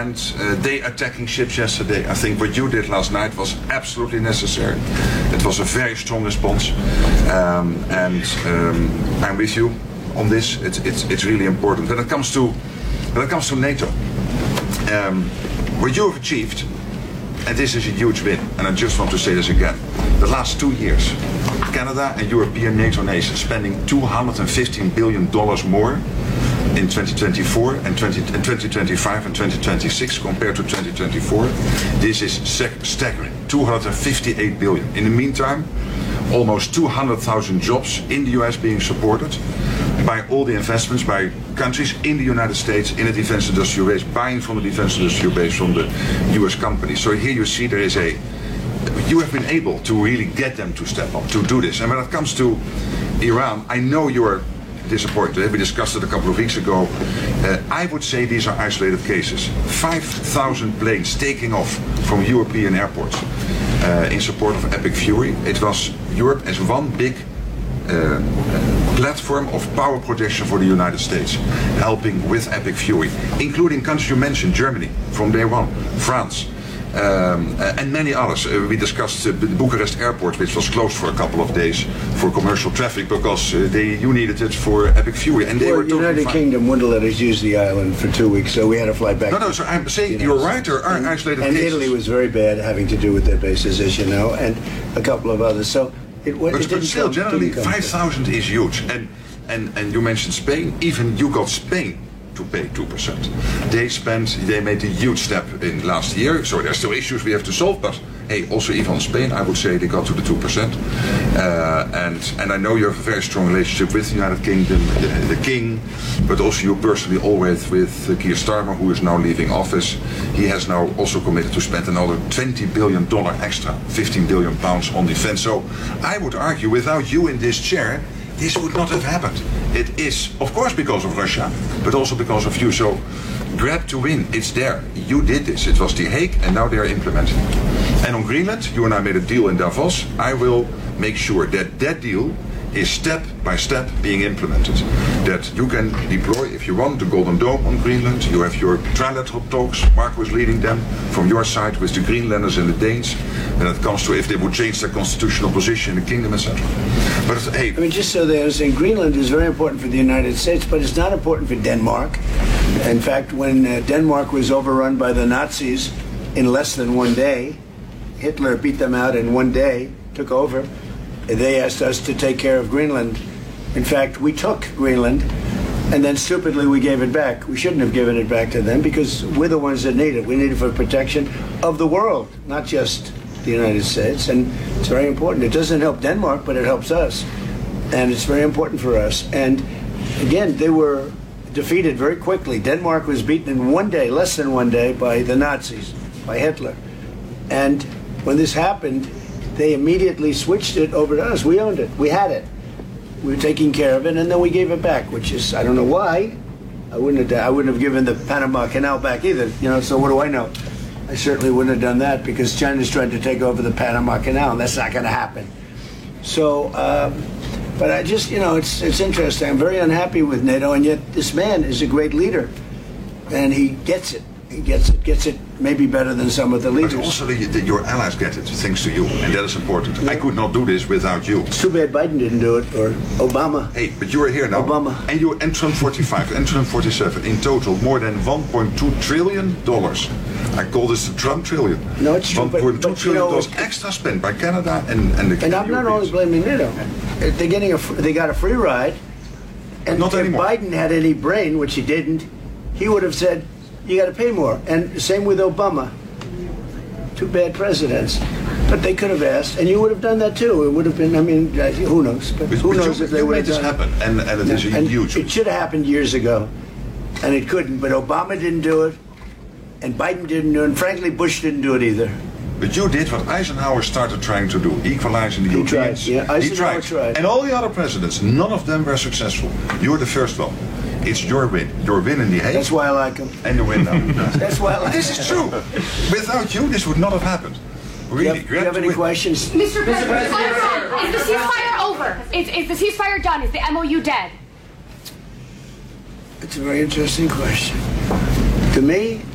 and they attacking ships yesterday. I think what you did last night was absolutely necessary. It was a very strong response, and I'm with you on this. It's really important. When it comes to NATO, what you have achieved, and this is a huge win, and I just want to say this again. The last 2 years, Canada and European NATO nations spending $215 billion more in 2024 and 2025 and 2026 compared to 2024. This is staggering, 258 billion. In the meantime, almost 200,000 jobs in the US being supported by all the investments by countries in the United States in the defense industrial base, buying from the defense industrial base from the US companies. So here you see you have been able to really get them to step up, to do this. And when it comes to Iran, I know you're disappointed. We discussed it a couple of weeks ago. I would say these are isolated cases. 5,000 planes taking off from European airports in support of Epic Fury. It was Europe as one big platform of power projection for the United States, helping with Epic Fury, including countries you mentioned, Germany from day one, France, and many others. We discussed the Bucharest airport, which was closed for a couple of days for commercial traffic because you needed it for Epic Fury, and they were totally United fine. Kingdom wouldn't let us use the island for 2 weeks, so we had to fly back. No, so I'm saying you're right. There are isolated and cases. Italy was very bad, having to do with their bases, as you know, and a couple of others. So But still, generally, 5,000 is huge. And you mentioned Spain. Even you got Spain to pay 2%. They made a huge step in last year. So there's still issues we have to solve. But hey, also even Spain, I would say they got to the 2%. And I know you have a very strong relationship with the United Kingdom, the King, but also you personally always with Keir Starmer, who is now leaving office. He has now also committed to spend another $20 billion extra, 15 billion pounds on defense. So I would argue, without you in this chair, this would not have happened. It is, of course, because of Russia, but also because of you. So grab to win, it's there. You did this. It was The Hague, and now they are implementing. And on Greenland, you and I made a deal in Davos. I will make sure that that deal is step by step being implemented. That you can deploy, if you want, the Golden Dome on Greenland. You have your trilateral talks. Marco is leading them from your side with the Greenlanders and the Danes. When it comes to if they would change their constitutional position in the kingdom, etc. But hey, I mean, just so they understand, Greenland is very important for the United States, but it's not important for Denmark. In fact, when Denmark was overrun by the Nazis in less than 1 day, Hitler beat them out in 1 day, took over. They asked us to take care of Greenland. In fact, we took Greenland, and then stupidly we gave it back. We shouldn't have given it back to them because we're the ones that need it. We need it for protection of the world, not just the United States. And it's very important. It doesn't help Denmark, but it helps us. And it's very important for us. And again, they were defeated very quickly. Denmark was beaten in 1 day, less than 1 day, by the Nazis, by Hitler. And when this happened, they immediately switched it over to us. We owned it. We had it. We were taking care of it, and then we gave it back, which is, I don't know why. I wouldn't have given the Panama Canal back either. You know, so what do I know? I certainly wouldn't have done that because China's trying to take over the Panama Canal, and that's not going to happen. So, but I just, you know, it's interesting. I'm very unhappy with NATO, and yet this man is a great leader, and he gets it. He gets it maybe better than some of the leaders. But also your allies get it, thanks to you, and that is important. Yeah. I could not do this without you. It's too bad Biden didn't do it, or Obama. Hey, but you are here now. Obama. And you and Trump 45, and Trump 47. In total, more than $1.2 trillion. I call this the Trump trillion. No, it's true. $1.2 trillion extra spent by Canada and the And I'm not only blaming NATO. They got a free ride. And not if anymore. Biden had any brain, which he didn't, he would have said, you got to pay more. And same with Obama. Two bad presidents. But they could have asked, and you would have done that too. It would have been, I mean, who knows? But who knows if they would have done it. Happen, and it is a huge... It should have happened years ago, and it couldn't. But Obama didn't do it, and Biden didn't do it, and frankly, Bush didn't do it either. But you did what Eisenhower started trying to do, equalizing the Europeans. He tried, yeah. Eisenhower tried. And all the other presidents, none of them were successful. You're the first one. It's your win. Your win in The Hague. That's why I like him. And you win now. That's why I like him. This is true. Without you, this would not have happened. Really. Do you have any questions? Mr. President, is the ceasefire over? Is the ceasefire done? Is the MOU dead? It's a very interesting question. To me,